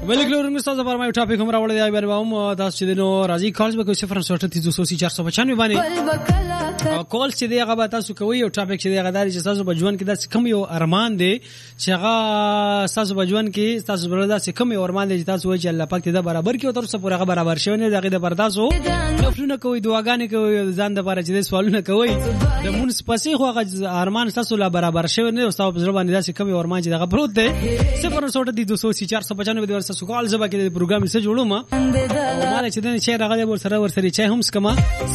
بالکل ورنګ تاسو پر ما یو ټاپک هم راوړل دی بیا هم تاسو چې نو راځي کالز به کوي 0.32495 باندې کال چې دی هغه تاسو کوي یو ټاپک چې دی هغه داري چې تاسو بجوان کې داسې کم یو ارمان دی چې هغه تاسو بجوان کې تاسو بل داسې کم یو ارمان دی چې تاسو وایي چې الله پاک دې برابر کړي او تر څو پورې هغه برابر شوی نه دغه د برداشتو نفلونه کوي دعاګانې کوي ځان د لپاره چې سوالونه کوي د مونږ پسې خو هغه ارمان تاسو لا برابر شوی نه او تاسو په ځړ باندې داسې کم یو ارمان چې دغه پروت دی 0.22495 د ورسره سوال زبا کې د پروګرام څخه جوړوم مال چې د شهر هغه ورسره چای هم سکما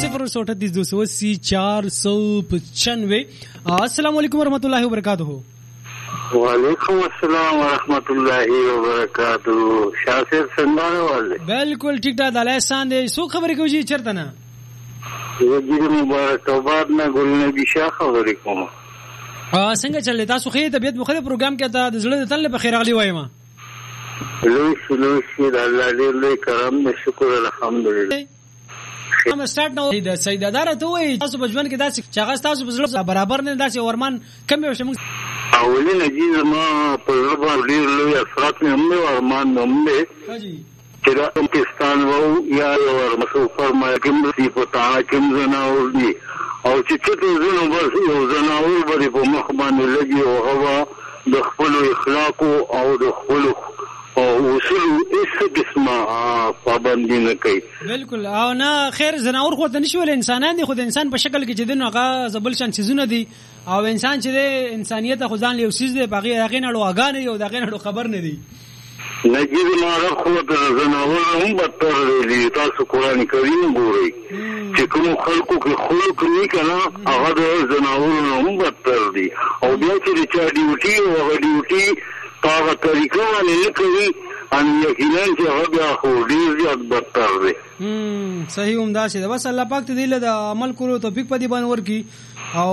0.22495 السلام علیکم ورحمۃ اللہ وبرکاتہ. وعلیکم السلام ورحمۃ اللہ وبرکاتہ. شاکر سندانه والے بالکل ٹھیک ٹھاک دلای سان دې سو خبرې کوي چرته نه یوه مبارکباد نه ګل نبی شاه خبرې کوم. څنګه چلې تاسو خې طبيعت مخله پروګرام کې ته د زړه تل په خیر اغلی وایم لوی الله دې کرم شکر الحمدلله. هم سٹارټ نو د سیدادار ته وای تاسو بجوان کې داسې چې هغه تاسو په زړه برابر نه داسې ورمان کم یو شمو اولین عزیز ما په ربا ډیر لوی افراط نه هم ورمان نه هم حاجی چې دا پاکستان وو یا ورمسو فرمایي کوم څه په تا کوم زناور دي او چې څه زنه بس یو زناور باندې په مخ باندې لګي او هوا د خپل اخلاق او د خپل او اصول اس قسمه پابندی نه کوي. بالکل او نه خیر زناور خو ته نشول انسانان دي خو د انسان په شکل کې چې دنه هغه زبل شان سيزونه دي او انسان چې د انسانيت خو ځان له سيز دی باغی هغه نه لوګان یو دغه نه خبر نه دي. نجیب مارا خو د زناور هم بدتر دي. تاسو قرآن کریم ګورئ چې کوم خلکو کې خلق نه کنا هغه د زناور هم بدتر دي او بیا چې چا ډیوټي او هغه ډیوټي هغه طریقه باندې کوي ان یقینا چې هغه خو ډیر زیات بدتر دی. صحیح عمدہ شه بس الله پاک ته دې له عمل کولو توفیق پدې باندې ورکي او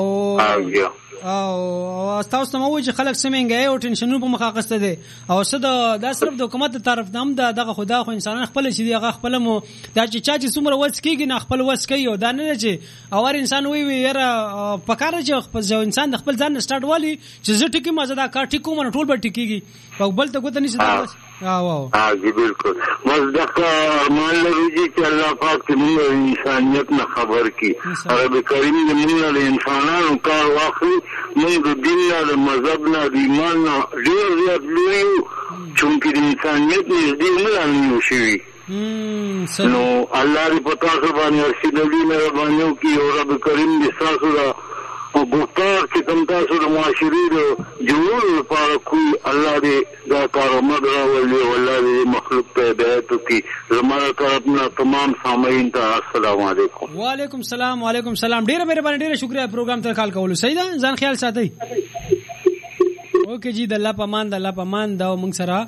تاسو ته مو چې خلک سمینګي او ټینشنونو په مخه قسته دي او صد دا صرف د حکومت طرف نام دغه خدا خو انسانان خپل شي هغه خپل مو دا چې چا چې څومره وس کیږي نه خپل وس کوي او دا نه چې اور انسان وی یاره پکاره چې خپل انسان د خپل ځان سٹارټ والی چې زه ټکی مزه دا کار ټیکو من ټول به ټکیږي او بل ته کوته نشي دا واو جی بالکل مصدق ارمان لري چې الله پاک دې انسانیت نه خبر کی عرب کریم دې موږ له انسانانو کار واخلي موږ د دین نه د مذهب نه د ایمان نه ډیر زیات لوی چونکې د انسانیت نږدې نه لانیو شي نو الله دې پتا سو باندې ارشد دې مهربانيو کی او رب کریم دې تاسو دا او ګفتار چې کوم تاسو د معاشري د جوړ لپاره کوي الله دې دا کار مدرا ولي والله دې مخلوق ته هدایت کی زموږ طرفنا تمام سامعین ته السلام علیکم. وعلیکم السلام وعلیکم السلام. ډیره مهرباني ډیره شکریا پروګرام ته کال کولو. صحیح ده ځان خیال ساتئ. اوکے جی د الله پامان دا موږ سره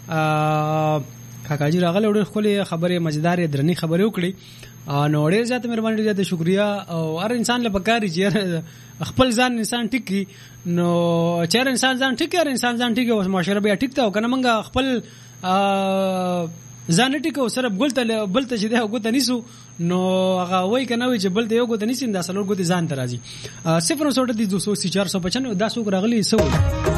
کاکاجی راغله ډېر خپل خبره مزیدار درنی خبره وکړي نو ډېر زیات مهرباني ډېر زیات شکریا او هر انسان له پکاري چې خپل ځان انسان ټیکي نو چیر انسان ځان ټیکي هر انسان ځان ټیکي او معاشره بیا ټیکته او کنه موږ خپل ځان ټیکو سره بلته چې ده وګته نیسو نو هغه وای کنه وای چې بلته یو وګته نیسین دا سلور وګته ځان ترازی 0.22495 دا څو راغلي سو